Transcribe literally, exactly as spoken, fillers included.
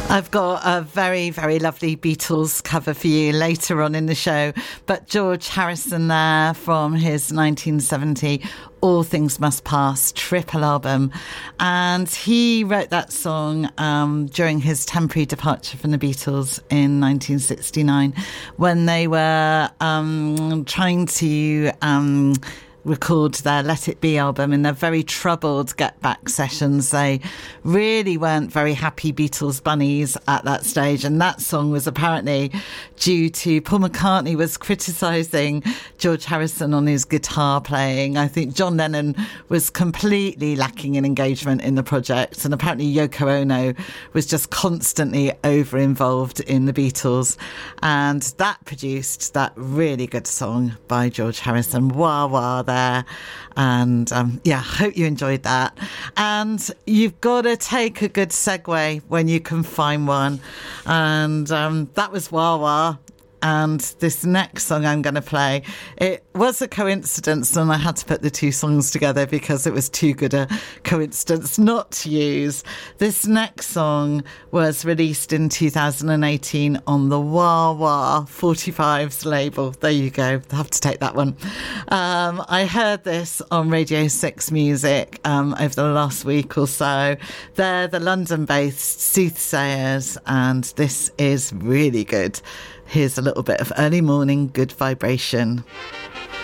I've got a very, very lovely Beatles cover for you later on in the show. But George Harrison there from his nineteen seventy All Things Must Pass triple album. And he wrote that song um, during his temporary departure from the Beatles in nineteen sixty-nine when they were um, trying to... Um, record their Let It Be album in their very troubled Get Back sessions. They really weren't very happy Beatles bunnies at that stage, and that song was apparently due to Paul McCartney was criticising George Harrison on his guitar playing. I think John Lennon was completely lacking in engagement in the project, and apparently Yoko Ono was just constantly over involved in the Beatles, and that produced that really good song by George Harrison, Wah Wah there. And um, yeah, hope you enjoyed that. And you've got to take a good segue when you can find one. And um, that was Wah Wah. And this next song I'm going to play, it was a coincidence, and I had to put the two songs together because it was too good a coincidence not to use. This next song was released in two thousand eighteen on the Wah Wah forty-fives label. There you go. I'll have to take that one. Um, I heard this on Radio six Music um, over the last week or so. They're the London-based Soothsayers, and this is really good. Here's a little bit of Early Morning Good Vibration.